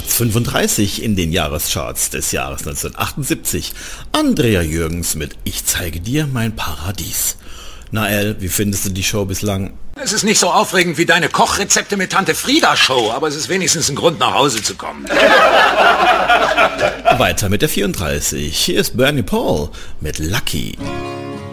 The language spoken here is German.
Platz 35 in den Jahrescharts des Jahres 1978. Andrea Jürgens mit Ich zeige dir mein Paradies. Nael, wie findest du die Show bislang? Es ist nicht so aufregend wie deine Kochrezepte mit Tante Frieda Show, aber es ist wenigstens ein Grund, nach Hause zu kommen. Weiter mit der 34. Hier ist Bernie Paul mit Lucky.